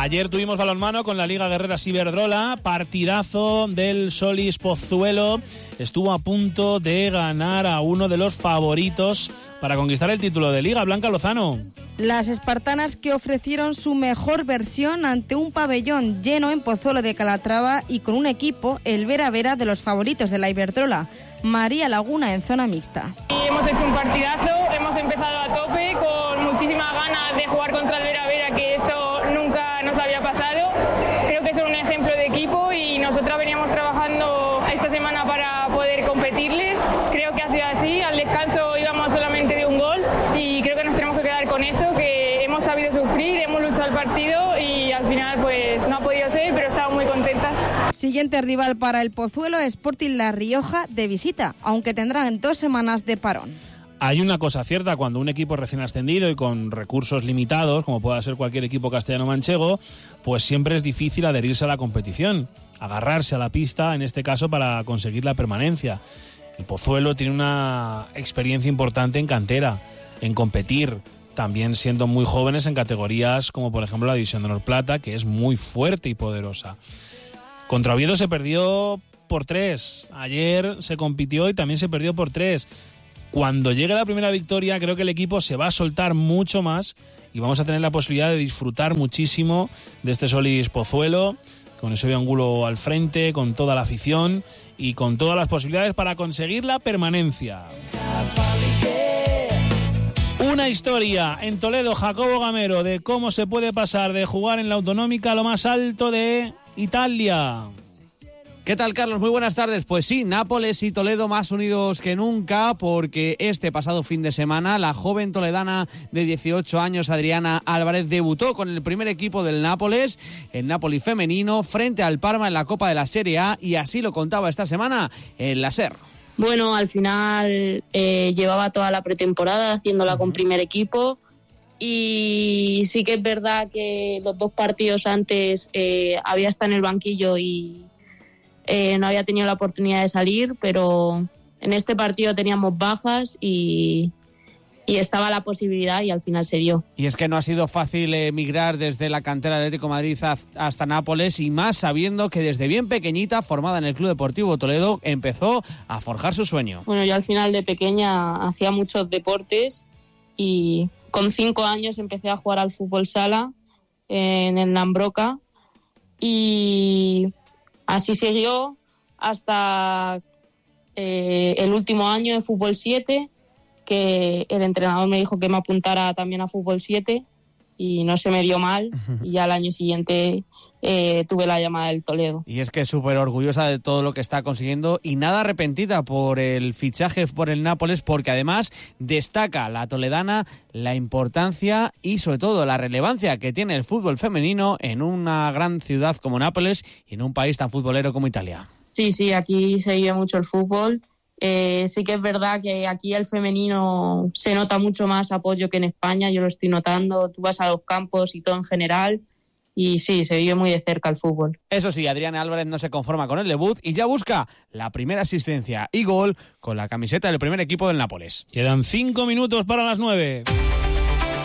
Ayer tuvimos balonmano con la Liga Guerreras Iberdrola, partidazo del Solís Pozuelo. Estuvo a punto de ganar a uno de los favoritos para conquistar el título de Liga. Blanca Lozano. Las espartanas que ofrecieron su mejor versión ante un pabellón lleno en Pozuelo de Calatrava y con un equipo, el Vera Vera, de los favoritos de la Iberdrola. María Laguna en zona mixta. Y hemos hecho un partidazo, hemos empezado a tope con muchísimas ganas de jugar contra el Vera Vera, que esto nunca nos había pasado. Creo que son un ejemplo de equipo y nosotras veníamos trabajando esta semana para poder competirles. Creo que ha sido así, al descanso íbamos solamente de un gol y creo que nos tenemos que quedar con eso, que hemos sabido sufrir, hemos luchado el partido y al final pues no ha podido ser, pero estamos muy contentas. Siguiente rival para el Pozuelo, Sporting La Rioja, de visita, aunque tendrán 2 semanas de parón. Hay una cosa cierta, cuando un equipo recién ascendido y con recursos limitados, como pueda ser cualquier equipo castellano-manchego, pues siempre es difícil adherirse a la competición, agarrarse a la pista, en este caso, para conseguir la permanencia. El Pozuelo tiene una experiencia importante en cantera, en competir, también siendo muy jóvenes en categorías como por ejemplo la División de Honor Plata, que es muy fuerte y poderosa. Contra Oviedo se perdió por 3, ayer se compitió y también se perdió por 3. Cuando llegue la primera victoria, creo que el equipo se va a soltar mucho más y vamos a tener la posibilidad de disfrutar muchísimo de este Solís Pozuelo, con ese Angulo al frente, con toda la afición y con todas las posibilidades para conseguir la permanencia. Una historia en Toledo, Jacobo Gamero, de cómo se puede pasar de jugar en la Autonómica a lo más alto de Italia. ¿Qué tal, Carlos? Muy buenas tardes. Pues sí, Nápoles y Toledo más unidos que nunca, porque este pasado fin de semana la joven toledana de 18 años, Adriana Álvarez, debutó con el primer equipo del Nápoles, el Napoli femenino, frente al Parma en la Copa de la Serie A, y así lo contaba esta semana en la SER. Bueno, al final llevaba toda la pretemporada haciéndola con primer equipo y sí que es verdad que los 2 partidos antes había estado en el banquillo y no había tenido la oportunidad de salir, pero en este partido teníamos bajas y estaba la posibilidad y al final se dio. Y es que no ha sido fácil emigrar desde la cantera del Atlético de Madrid hasta Nápoles, y más sabiendo que desde bien pequeñita, formada en el Club Deportivo Toledo, empezó a forjar su sueño. Bueno, yo al final de pequeña hacía muchos deportes y con 5 años empecé a jugar al fútbol sala en el Nambroca y así siguió hasta el último año de fútbol 7, que el entrenador me dijo que me apuntara también a fútbol 7 y no se me dio mal, y ya al año siguiente tuve la llamada del Toledo. Y es que es súper orgullosa de todo lo que está consiguiendo y nada arrepentida por el fichaje por el Nápoles, porque además destaca la toledana la importancia y sobre todo la relevancia que tiene el fútbol femenino en una gran ciudad como Nápoles y en un país tan futbolero como Italia. Sí, aquí se vive mucho el fútbol. Sí que es verdad que aquí el femenino se nota mucho más apoyo que en España, yo lo estoy notando, tú vas a los campos y todo en general, y sí, se vive muy de cerca el fútbol. Eso sí, Adriana Álvarez no se conforma con el debut y ya busca la primera asistencia y gol con la camiseta del primer equipo del Nápoles. Quedan 5 minutos para las 9.